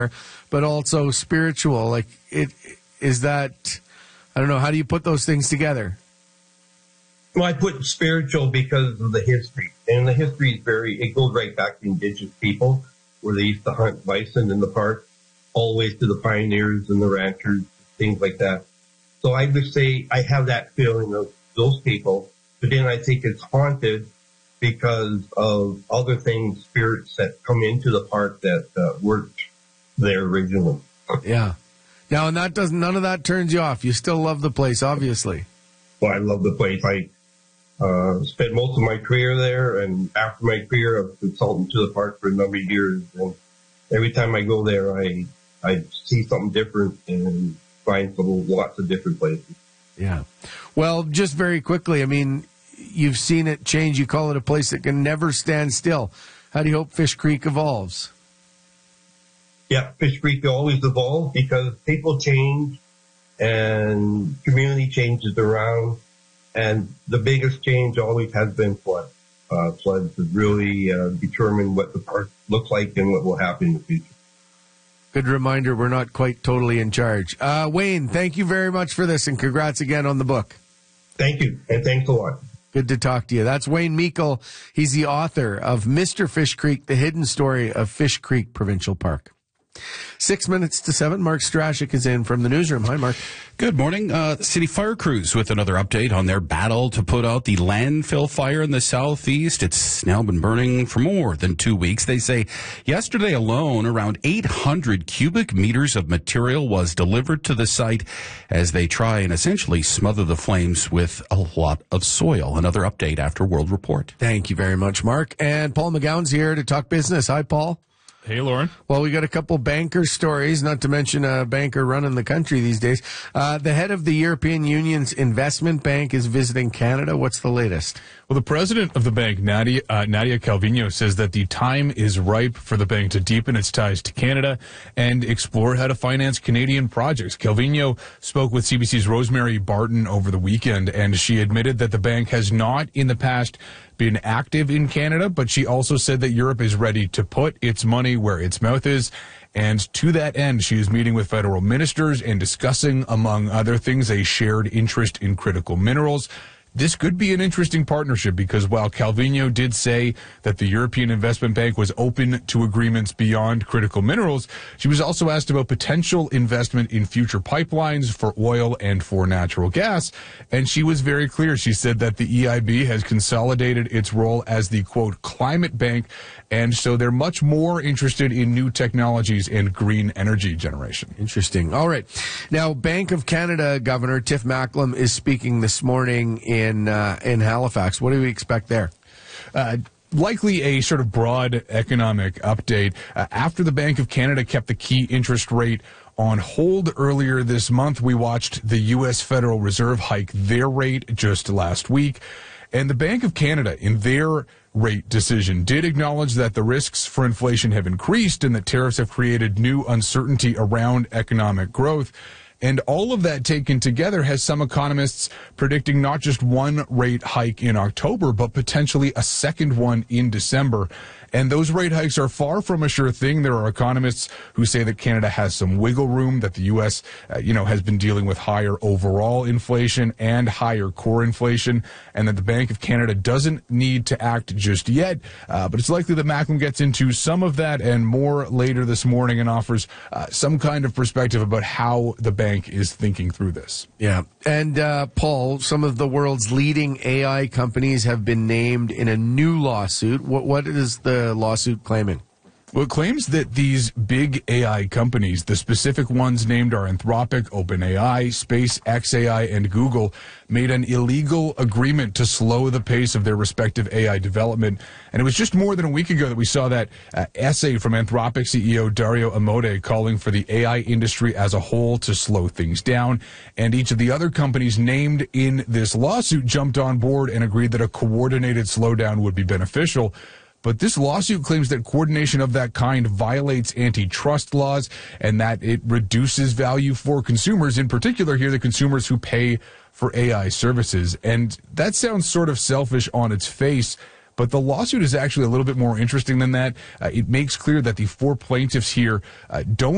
but also spiritual. Like, is that, I don't know, how do you put those things together? Well, I put spiritual because of the history. And the history is it goes right back to indigenous people, where they used to hunt bison in the park, all the way to the pioneers and the ranchers, things like that. So I would say I have that feeling of those people, but then I think it's haunted because of other things, spirits that come into the park that weren't there originally. Yeah. Now, and none of that turns you off. You still love the place, obviously. Well, I love the place. I spent most of my career there, and after my career, I was a consultant to the park for a number of years. And every time I go there, I see something different and find lots of different places. Yeah. Well, just very quickly, I mean, you've seen it change. You call it a place that can never stand still. How do you hope Fish Creek evolves? Yeah, Fish Creek always evolves because people change and community changes around. And the biggest change always has been flood. Floods have really determined what the park looks like and what will happen in the future. Good reminder, we're not quite totally in charge. Wayne, thank you very much for this, and congrats again on the book. Thank you, and thanks a lot. Good to talk to you. That's Wayne Meikle. He's the author of Mr. Fish Creek, The Hidden Story of Fish Creek Provincial Park. 6 minutes to 7. Mark Strashik is in from the newsroom. Hi, Mark. Good morning. City fire crews with another update on their battle to put out the landfill fire in the southeast. It's now been burning for more than 2 weeks. They say yesterday alone, around 800 cubic meters of material was delivered to the site as they try and essentially smother the flames with a lot of soil. Another update after World Report. Thank you very much, Mark. And Paul McGowan's here to talk business. Hi, Paul. Hey, Lauren. Well, we got a couple banker stories, not to mention a banker running the country these days. The head of the European Union's investment bank is visiting Canada. What's the latest? Well, the president of the bank, Nadia Calvino, says that the time is ripe for the bank to deepen its ties to Canada and explore how to finance Canadian projects. Calvino spoke with CBC's Rosemary Barton over the weekend, and she admitted that the bank has not in the past been active in Canada, but she also said that Europe is ready to put its money where its mouth is. And to that end, she is meeting with federal ministers and discussing, among other things, a shared interest in critical minerals. This could be an interesting partnership because while Calvino did say that the European Investment Bank was open to agreements beyond critical minerals, she was also asked about potential investment in future pipelines for oil and for natural gas. And she was very clear. She said that the EIB has consolidated its role as the, quote, climate bank. And so they're much more interested in new technologies and green energy generation. Interesting. All right. Now, Bank of Canada Governor Tiff Macklem is speaking this morning in Halifax. What do we expect there? Likely a sort of broad economic update. After the Bank of Canada kept the key interest rate on hold earlier this month, we watched the U.S. Federal Reserve hike their rate just last week. And the Bank of Canada, in their rate decision, did acknowledge that the risks for inflation have increased and that tariffs have created new uncertainty around economic growth. And all of that taken together has some economists predicting not just one rate hike in October, but potentially a second one in December. And those rate hikes are far from a sure thing. There are economists who say that Canada has some wiggle room, that the U.S., has been dealing with higher overall inflation and higher core inflation, and that the Bank of Canada doesn't need to act just yet. But it's likely that Macklem gets into some of that and more later this morning and offers some kind of perspective about how the bank is thinking through this. Yeah. And, Paul, some of the world's leading AI companies have been named in a new lawsuit. What is the lawsuit claiming? Well, it claims that these big AI companies, the specific ones named are Anthropic, OpenAI, SpaceX AI, and Google, made an illegal agreement to slow the pace of their respective AI development. And it was just more than a week ago that we saw that essay from Anthropic CEO Dario Amodei calling for the AI industry as a whole to slow things down. And each of the other companies named in this lawsuit jumped on board and agreed that a coordinated slowdown would be beneficial. But this lawsuit claims that coordination of that kind violates antitrust laws and that it reduces value for consumers, in particular here, the consumers who pay for AI services. And that sounds sort of selfish on its face, but the lawsuit is actually a little bit more interesting than that. It makes clear that the four plaintiffs here don't